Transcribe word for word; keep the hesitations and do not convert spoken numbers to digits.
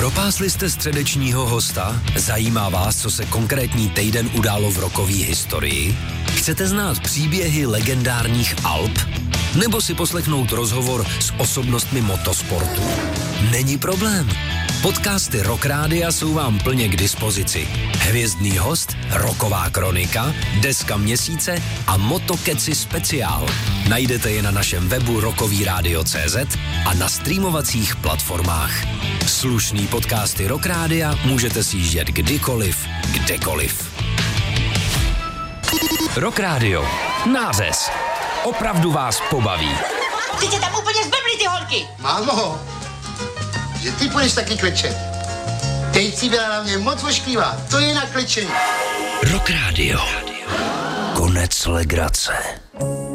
Propásli jste středečního hosta? Zajímá vás, co se konkrétní týden událo v rockové historii? Chcete znát příběhy legendárních Alp? Nebo si poslechnout rozhovor s osobnostmi motosportu? Není problém. Podcasty Rock Rádia jsou vám plně k dispozici. Hvězdný host, rocková kronika, deska měsíce a motokeci speciál. Najdete je na našem webu rockový rádio tečka cé zet a na streamovacích platformách. Slušný podcasty Rock Rádia můžete si jíždět kdykoliv, kdekoliv. Rock Radio. Nářez. Opravdu vás pobaví. Ty tě tam úplně zblbli ty holky. Mámo, že ty půjdeš taky klečet. Teď si byla na mě moc ošklivá, to je na klečení. Rock Radio. Konec legrace.